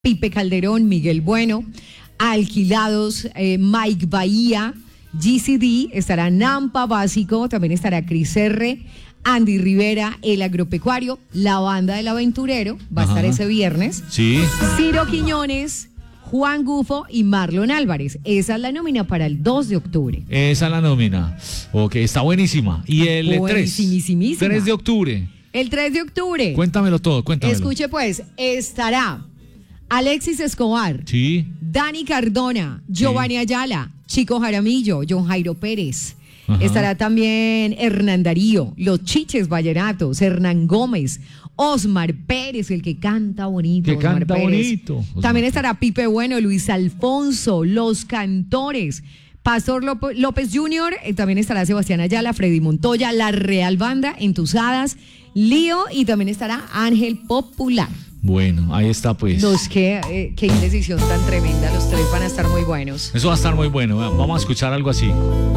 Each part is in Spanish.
Pipe Calderón, Miguel Bueno, Alquilados, Mike Bahía, GCD, estará Nampa Básico, también estará Cris R, Andy Rivera, El Agropecuario, la Banda del Aventurero, va a estar ese viernes. Sí. Ciro Quiñones, Juan Gufo y Marlon Álvarez. Esa es la nómina para el 2 de octubre. Esa es la nómina. Ok, está buenísima. Y el 3 de octubre. El 3 de octubre. Cuéntamelo todo, cuéntamelo. Escuche pues, estará Alexis Escobar, Sí. Dani Cardona, Giovanni Ayala, Chico Jaramillo, John Jairo Pérez. Ajá. Estará también Hernán Darío, Los Chiches Vallenatos, Hernán Gómez, Osmar Pérez, el que canta bonito. Que Osmar canta Pérez. bonito. Osmar. También estará Pipe Bueno, Luis Alfonso, Los Cantores, Pastor López Jr., también estará Sebastián Ayala, Freddy Montoya, La Real Banda, Entusadas, Lío, y también estará Ángel Popular. Bueno, ahí está pues. Qué indecisión tan tremenda, los tres van a estar muy buenos. Eso va a estar muy bueno. Vamos a escuchar algo así.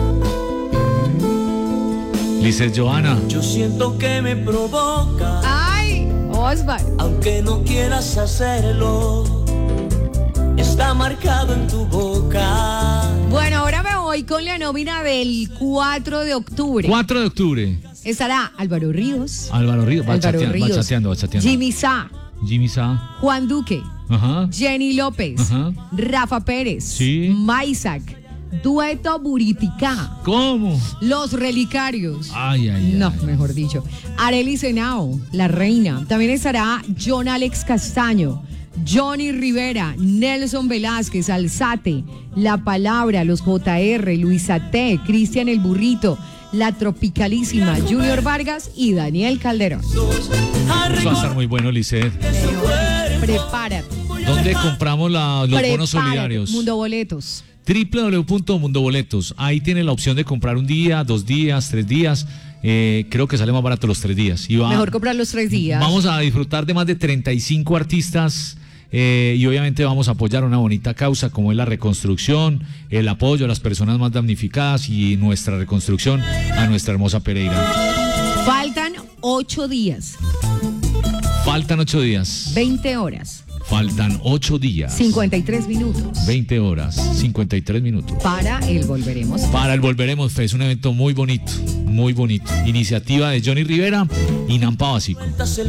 Lizeth Johanna. Yo siento que me provoca. ¡Ay, Osvar! Aunque no quieras hacerlo, está marcado en tu boca. Bueno, ahora me voy con la nómina del 4 de octubre. 4 de octubre. Estará Álvaro Ríos. Álvaro Ríos. Va Álvaro chateando, Ríos. va chateando. Jimmy Sá. Jimmy Sá. Juan Duque. Ajá. Jenny López. Ajá. Rafa Pérez. Sí. Maisac. Dueto Buriticá. ¿Cómo? Los Relicarios. Ay, ay, No, ay. mejor dicho. Arely Senao, La Reina. También estará John Alex Castaño, Johnny Rivera, Nelson Velázquez, Alzate, La Palabra, Los JR, Luisa T, Cristian el Burrito, La Tropicalísima, Junior Vargas y Daniel Calderón. Eso va a estar muy bueno, Lizeth. Prepárate. ¿Dónde compramos los bonos solidarios? Mundo Boletos. www.mundoboletos. Ahí tiene la opción de comprar un día, 2 días, 3 días. Creo que sale más barato los 3 días. Mejor comprar los 3 días. Vamos a disfrutar de más de 35 artistas y obviamente vamos a apoyar una bonita causa como es la reconstrucción, el apoyo a las personas más damnificadas y nuestra reconstrucción a nuestra hermosa Pereira. Faltan 8 días. Faltan 8 días. 20 horas. Faltan 8 días. 53 minutos. 20 horas, 53 minutos. Para el Volveremos. Para el Volveremos Fest, un evento muy bonito, muy bonito. Iniciativa de Johnny Rivera y Nampa Básico.